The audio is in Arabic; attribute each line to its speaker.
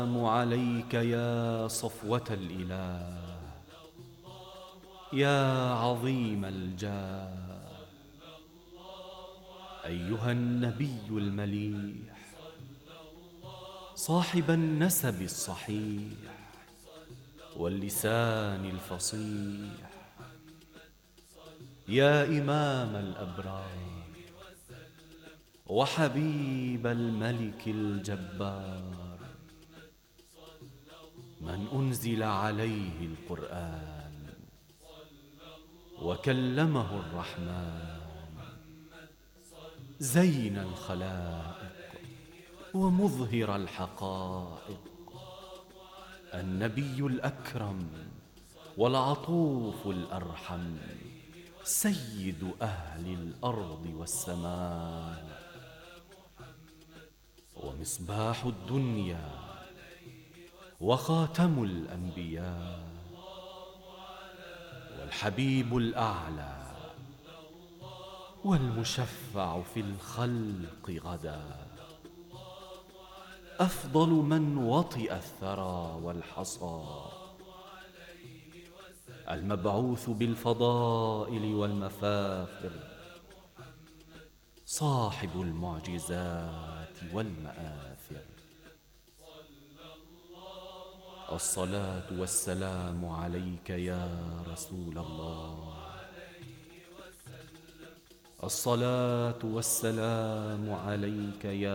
Speaker 1: السلام عليك يا صفوة الإله، يا عظيم الجاه، أيها النبي المليح، صاحب النسب الصحيح واللسان الفصيح، يا إمام الأبرار وحبيب الملك الجبار، من أنزل عليه القرآن وكلمه الرحمن، زين الخلائق ومظهر الحقائق، النبي الأكرم والعطوف الأرحم، سيد أهل الأرض والسماء، ومصباح الدنيا وخاتم الأنبياء، والحبيب الأعلى والمشفع في الخلق غدا، أفضل من وطئ الثرى والحصى، المبعوث بالفضائل والمفاخر، صاحب المعجزات والمآثر. الصلاة والسلام عليك يا رسول الله، الصلاة والسلام عليك يا